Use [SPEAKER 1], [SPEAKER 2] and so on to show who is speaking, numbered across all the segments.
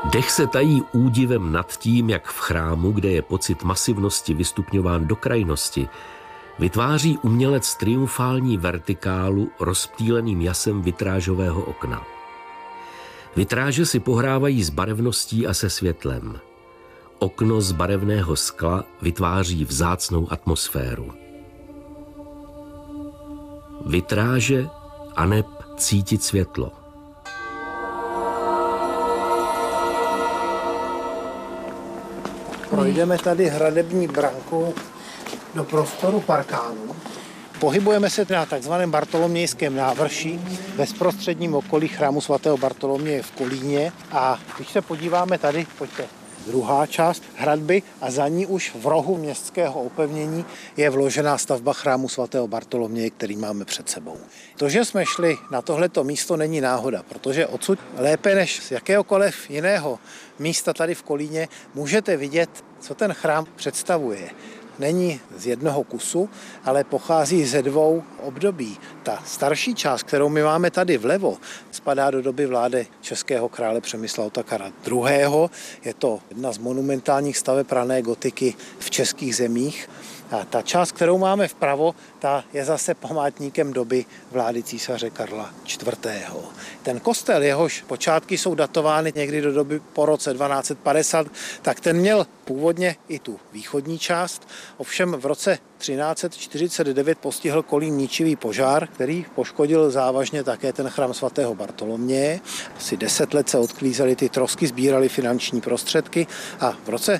[SPEAKER 1] Dech se tají údivem nad tím, jak v chrámu, kde je pocit masivnosti vystupňován do krajnosti, vytváří umělec triumfální vertikálu rozptýleným jasem vitrážového okna. Vitráže si pohrávají s barevností a se světlem. Okno z barevného skla vytváří vzácnou atmosféru. Vitráže aneb cítit světlo.
[SPEAKER 2] Projdeme tady hradební brankou do prostoru parkánu. Pohybujeme se na takzvaném Bartolomějském návrší, v bezprostředním okolí chrámu svatého Bartoloměje v Kolíně. A když se podíváme tady, pojďte, druhá část hradby a za ní už v rohu městského opevnění je vložená stavba chrámu svatého Bartoloměje, který máme před sebou. To, že jsme šli na tohleto místo, není náhoda, protože odsud lépe než z jakéhokoliv jiného místa tady v Kolíně můžete vidět, co ten chrám představuje. Není z jednoho kusu, ale pochází ze dvou období. Ta starší část, kterou my máme tady vlevo, spadá do doby vlády českého krále Přemysla Otakara II. Je to jedna z monumentálních staveb rané gotiky v českých zemích. A ta část, kterou máme vpravo, ta je zase památníkem doby vlády císaře Karla IV. Ten kostel, jehož počátky jsou datovány někdy do doby po roce 1250, tak ten měl původně i tu východní část. Ovšem v roce 1349 postihl Kolín ničivý požár, který poškodil závažně také ten chrám svatého Bartoloměje. Asi 10 let se odklízely ty trosky, sbírali finanční prostředky a v roce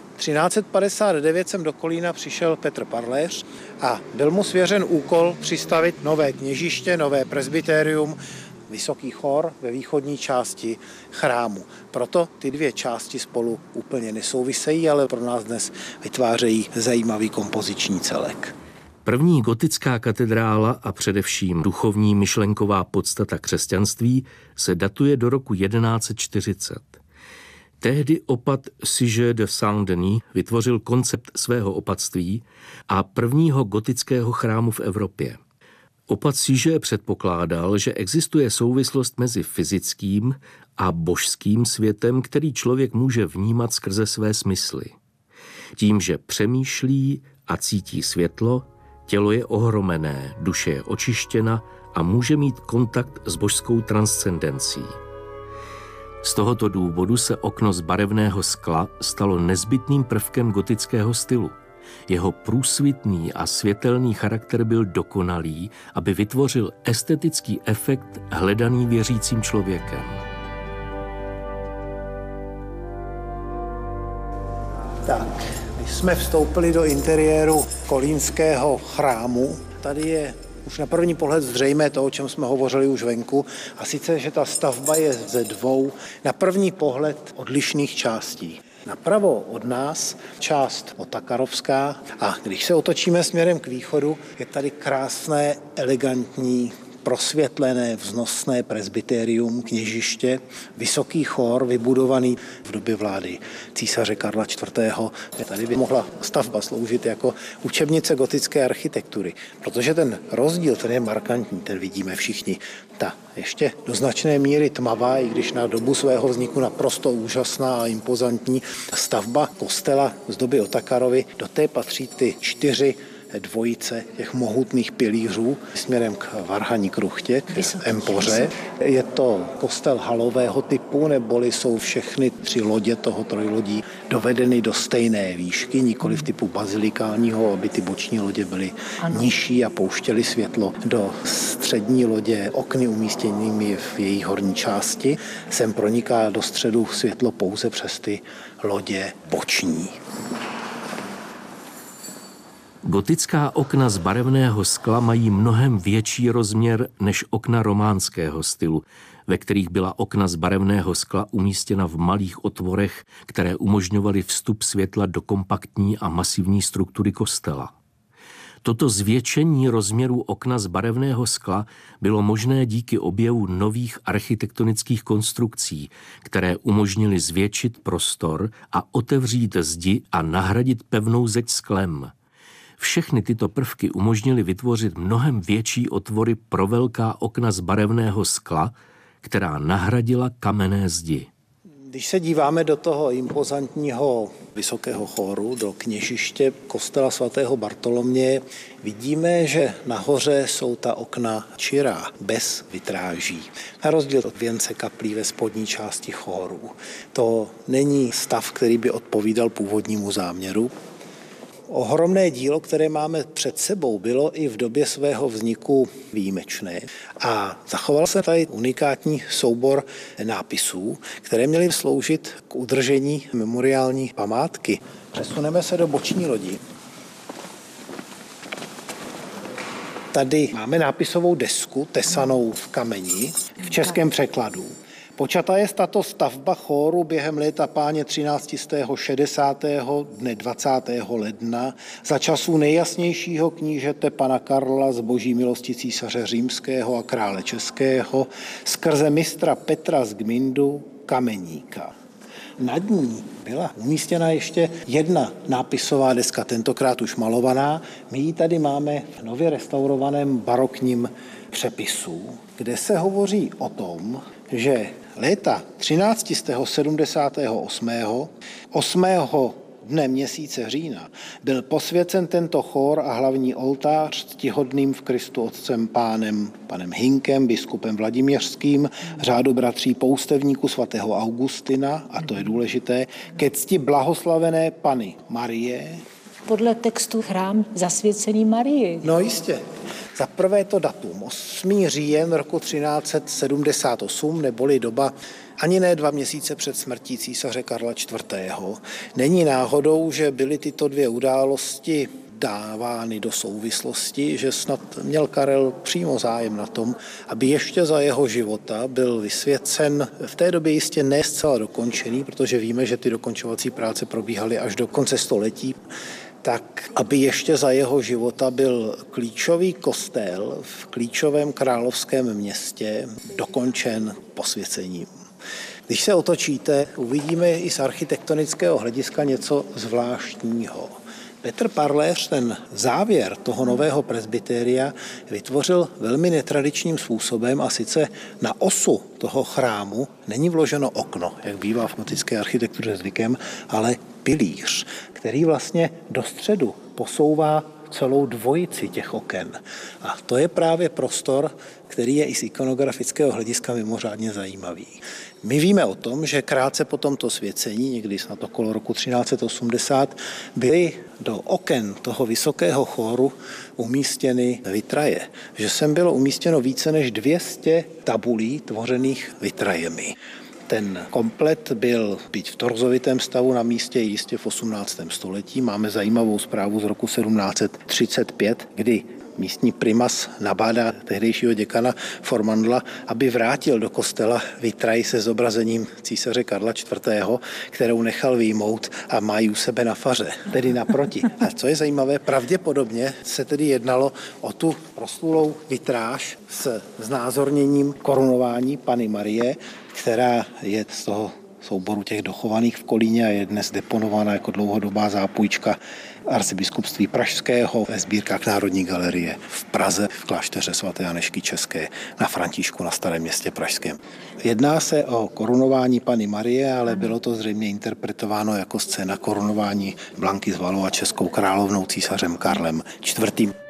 [SPEAKER 2] 1359 sem do Kolína přišel Petr Parléř a byl mu svěřen úkol přistavit nové kněžiště, nové presbyterium, vysoký chór ve východní části chrámu. Proto ty dvě části spolu úplně nesouvisejí, ale pro nás dnes vytvářejí zajímavý kompoziční celek.
[SPEAKER 1] První gotická katedrála a především duchovní myšlenková podstata křesťanství se datuje do roku 1140. Tehdy opat Siget de Saint-Denis vytvořil koncept svého opatství a prvního gotického chrámu v Evropě. Opat Siget předpokládal, že existuje souvislost mezi fyzickým a božským světem, který člověk může vnímat skrze své smysly. Tím, že přemýšlí a cítí světlo, tělo je ohromené, duše je očištěna a může mít kontakt s božskou transcendencí. Z tohoto důvodu se okno z barevného skla stalo nezbytným prvkem gotického stylu. Jeho průsvitný a světelný charakter byl dokonalý, aby vytvořil estetický efekt hledaný věřícím člověkem.
[SPEAKER 2] Tak, my jsme vstoupili do interiéru kolínského chrámu. Tady je už na první pohled zřejmé to, o čem jsme hovořili už venku, a sice, že ta stavba je ze dvou na první pohled odlišných částí. Napravo od nás část otakarovská a když se otočíme směrem k východu, je tady krásné, elegantní, prosvětlené, vznosné presbyterium, kněžiště, vysoký chór vybudovaný v době vlády císaře Karla IV. Tady by mohla stavba sloužit jako učebnice gotické architektury, protože ten rozdíl, ten je markantní, ten vidíme všichni. Ta ještě do značné míry tmavá, i když na dobu svého vzniku naprosto úžasná a impozantní stavba kostela z doby Otakarovy, do té patří ty 4 dvojice těch mohutných pilířů směrem k Varhaní kruchtě, k empoře. Je to kostel halového typu, neboli jsou všechny 3 lodě toho trojlodí dovedeny do stejné výšky, nikoli v typu bazilikálního, aby ty boční lodě byly nižší a pouštěly světlo do střední lodě okny umístěnými v její horní části. Sem proniká do středu světlo pouze přes ty lodě boční.
[SPEAKER 1] Gotická okna z barevného skla mají mnohem větší rozměr než okna románského stylu, ve kterých byla okna z barevného skla umístěna v malých otvorech, které umožňovaly vstup světla do kompaktní a masivní struktury kostela. Toto zvětšení rozměrů okna z barevného skla bylo možné díky objevu nových architektonických konstrukcí, které umožnily zvětšit prostor a otevřít zdi a nahradit pevnou zeď sklem. Všechny tyto prvky umožnily vytvořit mnohem větší otvory pro velká okna z barevného skla, která nahradila kamenné zdi.
[SPEAKER 2] Když se díváme do toho impozantního vysokého chóru, do kněžiště kostela svatého Bartoloměje, vidíme, že nahoře jsou ta okna čirá, bez vitráží. Na rozdíl od věnce kaplí ve spodní části chóru. To není stav, který by odpovídal původnímu záměru. Ohromné dílo, které máme před sebou, bylo i v době svého vzniku výjimečné. A zachoval se tady unikátní soubor nápisů, které měly sloužit k udržení memoriální památky. Přesuneme se do boční lodi. Tady máme nápisovou desku tesanou v kameni v českém překladu. Počata je tato stavba chóru během léta páně 1360. dne 20. ledna za časů nejjasnějšího knížete pana Karla z boží milosti císaře římského a krále českého skrze mistra Petra z Gmindu Kameníka. Nad ní byla umístěna ještě jedna nápisová deska, tentokrát už malovaná. My ji tady máme v nově restaurovaném barokním přepisu, kde se hovoří o tom, že léta 1378. dne měsíce října byl posvěcen tento chór a hlavní oltář ctihodným v Kristu otcem panem Hinkem, biskupem Vladimířským, řádu bratří poustevníků svatého Augustina, a to je důležité, ke cti blahoslavené Panny Marie.
[SPEAKER 3] Podle textu chrám zasvěcený Marii.
[SPEAKER 2] No jistě. Za prvé to datum, 8. říjen roku 1378, neboli doba ani ne 2 měsíce před smrtí císaře Karla IV. Není náhodou, že byly tyto dvě události dávány do souvislosti, že snad měl Karel přímo zájem na tom, aby ještě za jeho života byl vysvěcen, v té době jistě ne zcela dokončený, protože víme, že ty dokončovací práce probíhaly až do konce století, tak aby ještě za jeho života byl klíčový kostel v klíčovém královském městě dokončen posvěcením. Když se otočíte, uvidíme i z architektonického hlediska něco zvláštního. Petr Parléř ten závěr toho nového presbyteria vytvořil velmi netradičním způsobem, a sice na osu toho chrámu není vloženo okno, jak bývá v gotické architektuře zvykem, ale pilíř, který vlastně do středu posouvá celou dvojici těch oken. A to je právě prostor, který je i z ikonografického hlediska mimořádně zajímavý. My víme o tom, že krátce po tomto svěcení, někdy snad okolo roku 1380, byly do oken toho vysokého chóru umístěny vitraje. Že sem bylo umístěno více než 200 tabulí tvořených vitrajemi. Ten komplet byl byť v torzovitém stavu na místě jistě v 18. století. Máme zajímavou zprávu z roku 1735, kdy místní primas nabádá tehdejšího děkana Formandla, aby vrátil do kostela vitraj se zobrazením císaře Karla IV., kterou nechal vyjmout a mají u sebe na faře, tedy naproti. A co je zajímavé, pravděpodobně se tedy jednalo o tu proslulou vitráž s znázorněním korunování Panny Marie, která je z toho souboru těch dochovaných v Kolíně a je dnes deponována jako dlouhodobá zápůjčka arcibiskupství pražského ve sbírkách Národní galerie v Praze v klášteře svaté Anežky České na Františku na Starém Městě pražském. Jedná se o korunování Panny Marie, ale bylo to zřejmě interpretováno jako scéna korunování Blanky z Valois českou královnou císařem Karlem IV.